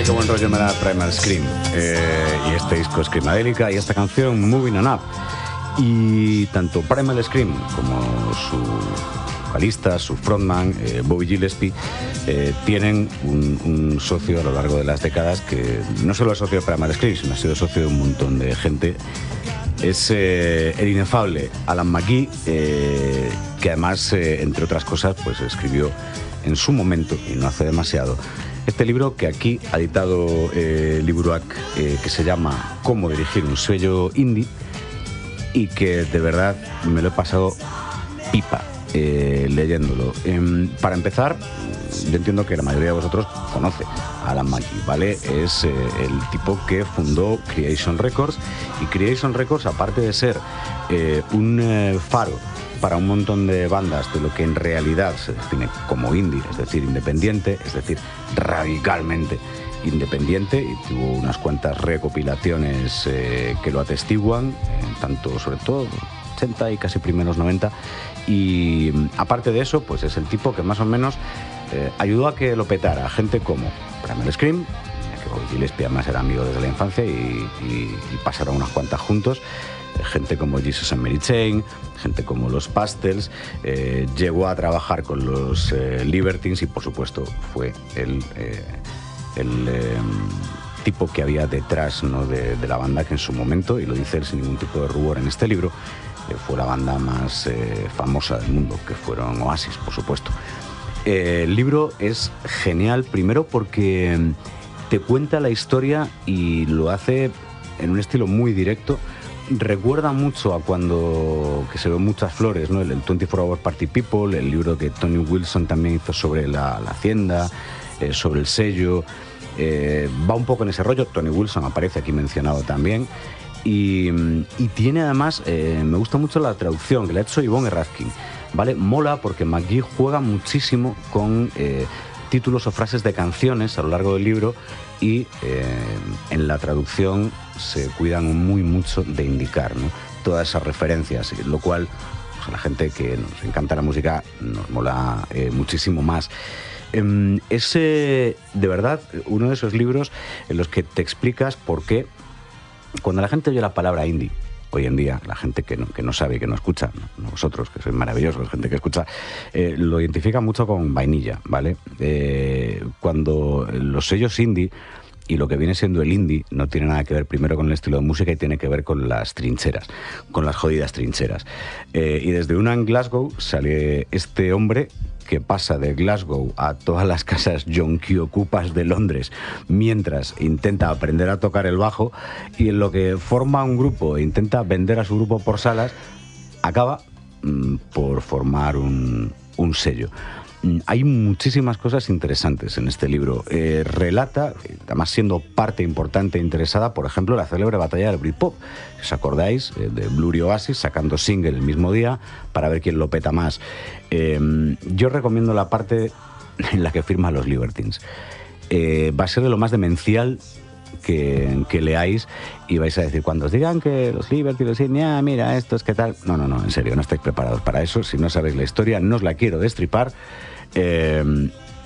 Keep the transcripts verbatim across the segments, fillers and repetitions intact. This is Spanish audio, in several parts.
Ay, qué buen rollo me da Primal Scream. Eh, y este disco Screamadélica y esta canción Moving On Up. Y tanto Primal Scream como su vocalista, su frontman, eh, Bobby Gillespie, eh, tienen un, un socio a lo largo de las décadas que no solo es socio de Primal Scream, sino ha sido socio de un montón de gente. Es eh, el inefable Alan McGee, eh, que además, eh, entre otras cosas, pues escribió en su momento, y no hace demasiado, este libro que aquí ha editado eh, Liburuac, eh, que se llama Cómo dirigir un sello indie, y que de verdad me lo he pasado pipa eh, leyéndolo. Eh, para empezar, yo entiendo que la mayoría de vosotros conoce a Alan McGee, ¿vale? Es eh, el tipo que fundó Creation Records, y Creation Records, aparte de ser eh, un eh, faro para un montón de bandas de lo que en realidad se define como indie, es decir, independiente, es decir, radicalmente independiente, y tuvo unas cuantas recopilaciones eh, que lo atestiguan, eh, tanto sobre todo ochenta y casi primeros noventa, y aparte de eso, pues es el tipo que más o menos eh, ayudó a que lo petara gente como Primal Scream, que Bobby Gillespie además era amigo desde la infancia y, y, y pasaron unas cuantas juntos, gente como Jesus and Mary Chain, gente como los Pastels, eh, llegó a trabajar con los eh, Libertines, y por supuesto fue el, eh, el eh, tipo que había detrás, ¿no?, de, de la banda, que en su momento, y lo dice él sin ningún tipo de rubor en este libro, eh, fue la banda más eh, famosa del mundo, que fueron Oasis, por supuesto. Eh, el libro es genial, primero porque te cuenta la historia y lo hace en un estilo muy directo. Recuerda mucho a cuando que se ven muchas flores, ¿no? El, el veinticuatro Hour Party People, el libro que Tony Wilson también hizo sobre la, la hacienda, eh, sobre el sello. Eh, va un poco en ese rollo. Tony Wilson aparece aquí mencionado también. Y, y tiene además, eh, me gusta mucho la traducción que le ha hecho Yvonne Raskin, ¿vale? Mola porque McGee juega muchísimo con eh, títulos o frases de canciones a lo largo del libro, y eh, en la traducción se cuidan muy mucho de indicar, ¿no?, todas esas referencias, lo cual, pues, a la gente que nos encanta la música nos mola eh, muchísimo más. Eh, es eh, de verdad uno de esos libros en los que te explicas por qué, cuando la gente oye la palabra indie hoy en día, la gente que no, que no sabe y que no escucha, no, vosotros, que sois maravillosos, gente que escucha, eh, lo identifica mucho con vainilla, ¿vale? Eh, cuando los sellos indie y lo que viene siendo el indie no tiene nada que ver primero con el estilo de música, y tiene que ver con las trincheras, con las jodidas trincheras. Eh, y desde una en Glasgow sale este hombre que pasa de Glasgow a todas las casas yonki-ocupas de Londres mientras intenta aprender a tocar el bajo, y en lo que forma un grupo e intenta vender a su grupo por salas, acaba mmm, por formar un, un sello. Hay muchísimas cosas interesantes en este libro. Eh, relata, además siendo parte importante e interesada, por ejemplo, la célebre batalla del Britpop. Si os acordáis, eh, de Blur y Oasis sacando single el mismo día para ver quién lo peta más. Eh, yo recomiendo la parte en la que firman los Libertines. Eh, va a ser de lo más demencial que, que leáis, y vais a decir, cuando os digan que los Libertines, ah, mira, esto es que tal... No, no, no, en serio, no estáis preparados para eso. Si no sabéis la historia, no os la quiero destripar. Eh,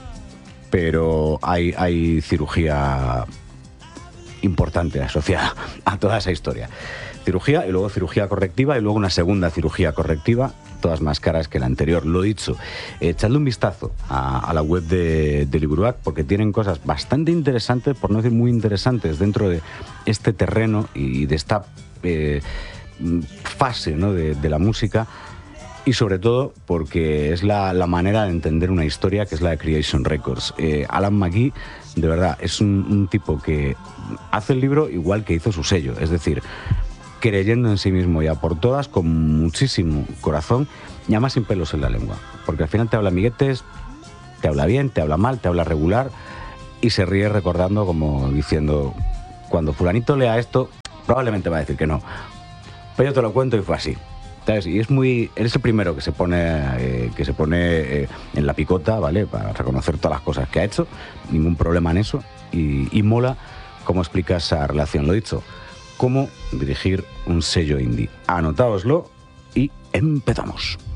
pero hay, hay cirugía importante asociada a toda esa historia. Cirugía, y luego cirugía correctiva, y luego una segunda cirugía correctiva, todas más caras que la anterior. Lo dicho, echadle un vistazo a, a la web de, de Liburuac, porque tienen cosas bastante interesantes, por no decir muy interesantes, dentro de este terreno y de esta eh, fase, ¿no?, de, de la música. Y sobre todo porque es la, la manera de entender una historia, que es la de Creation Records. Eh, Alan McGee, de verdad, es un, un tipo que hace el libro igual que hizo su sello. Es decir, creyendo en sí mismo y a por todas, con muchísimo corazón, y además sin pelos en la lengua. Porque al final te habla amiguetes, te habla bien, te habla mal, te habla regular, y se ríe recordando, como diciendo, cuando fulanito lea esto, probablemente va a decir que no. Pero yo te lo cuento y fue así. ¿Sabes? Y es muy... Él es el primero que se pone, eh, que se pone eh, en la picota, ¿vale?, para reconocer todas las cosas que ha hecho. Ningún problema en eso. Y, y mola cómo explica esa relación. Lo dicho, cómo dirigir un sello indie. Anotáoslo y empezamos.